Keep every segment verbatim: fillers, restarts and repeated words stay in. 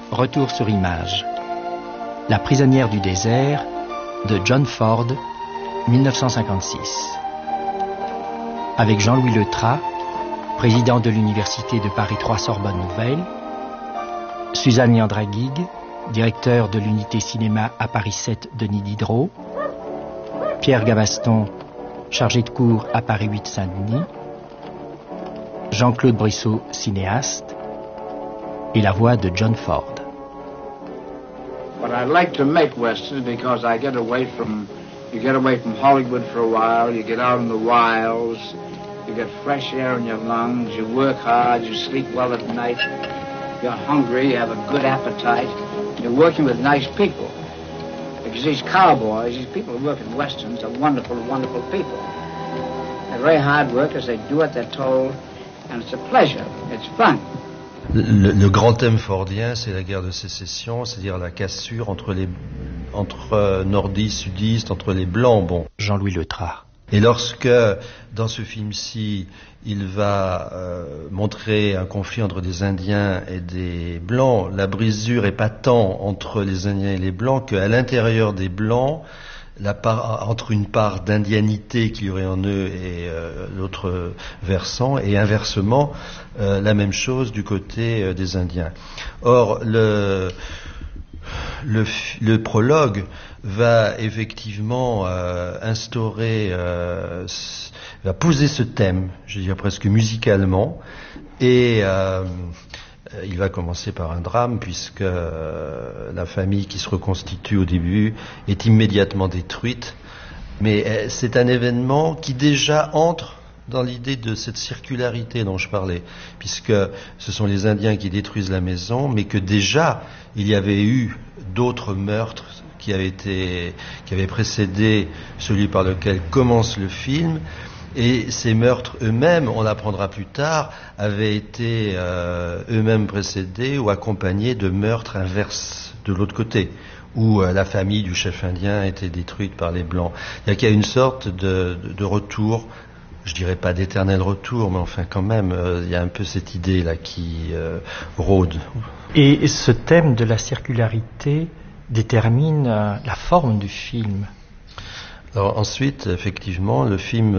retour sur image. La prisonnière du désert de John Ford, mille neuf cent cinquante-six. Avec Jean-Louis Letras, président de l'Université de Paris trois Sorbonne Nouvelle, Suzanne Leandra-Guig, directeur de l'unité cinéma à Paris sept Denis Diderot, Pierre Gavaston, chargé de cours à Paris huit Saint-Denis, Jean-Claude Brissot, cinéaste, et la voix de John Ford. But I like to make westerns because I get away from, you get away from Hollywood for a while, you get out in the wilds, you get fresh air in your lungs, you work hard, you sleep well at night, you're hungry, you have a good appetite, you're working with nice people. Because these cowboys, these people who work in westerns are wonderful, wonderful people. They're very hard workers, they do what they're told, and it's a pleasure, it's fun. Le, le grand thème fordien, c'est la guerre de sécession, c'est-à-dire la cassure entre les entre nordistes, sudistes, entre les blancs. Bon. Jean-Louis Letras. Et lorsque, dans ce film-ci, il va euh, montrer un conflit entre des Indiens et des Blancs, la brisure est pas tant entre les Indiens et les Blancs qu'à l'intérieur des Blancs, la part, entre une part d'indianité qu'il y aurait en eux et euh, l'autre versant, et inversement, euh, la même chose du côté euh, des Indiens. Or, le, le, le prologue va effectivement euh, instaurer, euh, va poser ce thème, je dirais presque musicalement, et euh, il va commencer par un drame puisque euh, la famille qui se reconstitue au début est immédiatement détruite. Mais euh, c'est un événement qui déjà entre dans l'idée de cette circularité dont je parlais, puisque ce sont les Indiens qui détruisent la maison, mais que déjà il y avait eu d'autres meurtres qui avaient été, qui avaient précédé celui par lequel commence le film. Et ces meurtres eux-mêmes, on l'apprendra plus tard, avaient été euh, eux-mêmes précédés ou accompagnés de meurtres inverses de l'autre côté, où euh, la famille du chef indien a été détruite par les Blancs. Il y a une sorte de, de, de retour, je dirais pas d'éternel retour, mais enfin quand même, euh, il y a un peu cette idée-là qui euh, rôde. Et ce thème de la circularité détermine euh, la forme du film. Alors ensuite, effectivement, le film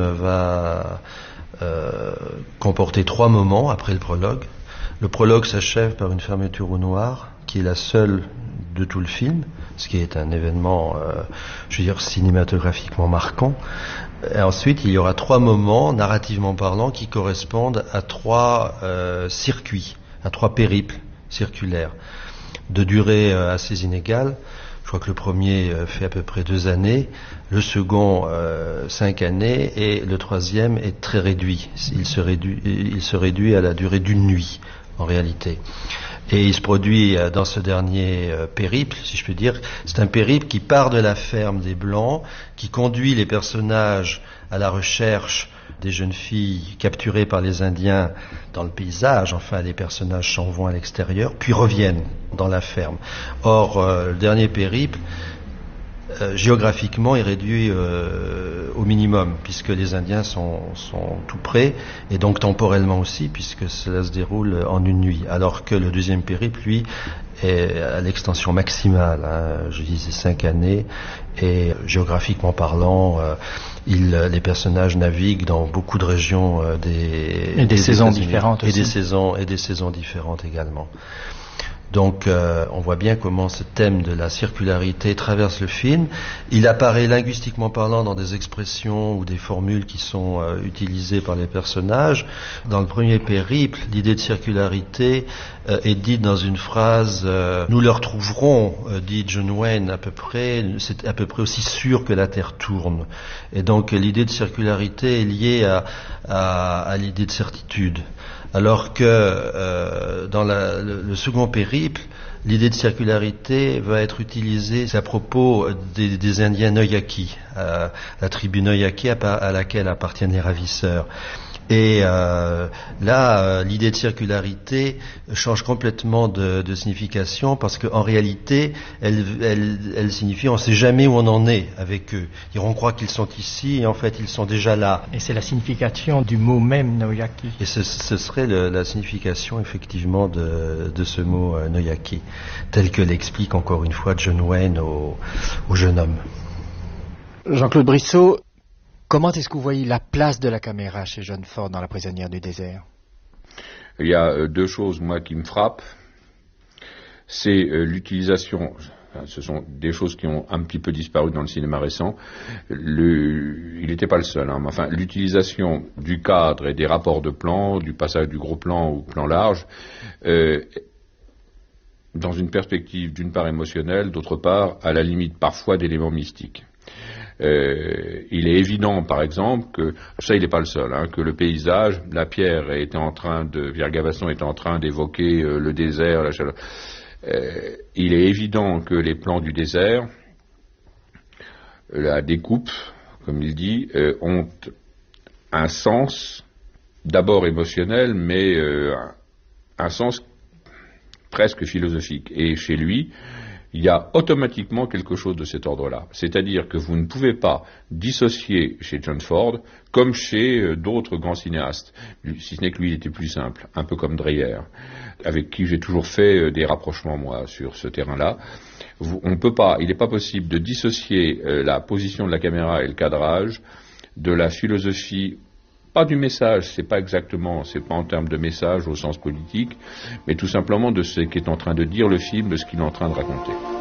va euh, comporter trois moments après le prologue. Le prologue s'achève par une fermeture au noir, qui est la seule de tout le film, ce qui est un événement, euh, je veux dire, cinématographiquement marquant. Et ensuite, il y aura trois moments, narrativement parlant, qui correspondent à trois euh, circuits, à trois périples circulaires, de durée euh, assez inégale. Je crois que le premier fait à peu près deux années, le second euh, cinq années et le troisième est très réduit. Il se réduit, il se réduit à la durée d'une nuit en réalité. Et il se produit dans ce dernier euh, périple, si je peux dire, c'est un périple qui part de la ferme des Blancs, qui conduit les personnages à la recherche des jeunes filles capturées par les Indiens dans le paysage, enfin les personnages s'en vont à l'extérieur, puis reviennent dans la ferme. Or, euh, le dernier périple, euh, géographiquement, est réduit euh, au minimum, puisque les Indiens sont, sont tout près, et donc temporellement aussi, puisque cela se déroule en une nuit. Alors que le deuxième périple, lui, est à l'extension maximale, hein, je disais cinq années, et géographiquement parlant, euh, il, les personnages naviguent dans beaucoup de régions euh, des, et des, des saisons États-Unis, différentes et aussi. des saisons et des saisons différentes également. Donc euh, on voit bien comment ce thème de la circularité traverse le film. Il apparaît linguistiquement parlant dans des expressions ou des formules qui sont euh, utilisées par les personnages. Dans le premier périple, l'idée de circularité euh, est dite dans une phrase euh, « Nous le retrouverons », euh, dit John Wayne, à peu près, c'est à peu près aussi sûr que la Terre tourne. Et donc l'idée de circularité est liée à, à, à l'idée de certitude. Alors que euh, dans la, le, le second périple, l'idée de circularité va être utilisée à propos des, des Indiens Noyaki, euh, la tribu Noyaki à, à laquelle appartiennent les ravisseurs. Et euh, là, euh, l'idée de circularité change complètement de, de signification parce qu'en réalité, elle, elle, elle signifie on ne sait jamais où on en est avec eux. On croit qu'ils sont ici et en fait ils sont déjà là. Et c'est la signification du mot même Noyaki. Et ce, ce serait le, la signification effectivement de, de ce mot euh, Noyaki, tel que l'explique encore une fois John Wayne au, au jeune homme. Jean-Claude Brissot, comment est-ce que vous voyez la place de la caméra chez John Ford dans La prisonnière du désert? Il y a euh, deux choses, moi, qui me frappent. C'est euh, l'utilisation, ce sont des choses qui ont un petit peu disparu dans le cinéma récent. Le, il n'était pas le seul, hein, mais enfin, l'utilisation du cadre et des rapports de plan, du passage du gros plan au plan large, euh, dans une perspective d'une part émotionnelle, d'autre part, à la limite parfois d'éléments mystiques. Euh, il est évident, par exemple, que, ça il n'est pas le seul, hein, que le paysage, la pierre était en train de, Viergavasson était en train d'évoquer euh, le désert, la chaleur. Euh, il est évident que les plans du désert, la découpe, comme il dit, euh, ont un sens, d'abord émotionnel, mais euh, un sens presque philosophique. Et chez lui, il y a automatiquement quelque chose de cet ordre-là. C'est-à-dire que vous ne pouvez pas dissocier chez John Ford, comme chez euh, d'autres grands cinéastes, si ce n'est que lui il était plus simple, un peu comme Dreyer, avec qui j'ai toujours fait euh, des rapprochements, moi, sur ce terrain-là. Vous, on peut pas, il n'est pas possible de dissocier euh, la position de la caméra et le cadrage de la philosophie, pas du message, c'est pas exactement, c'est pas en termes de message au sens politique, mais tout simplement de ce qu'est en train de dire le film, de ce qu'il est en train de raconter.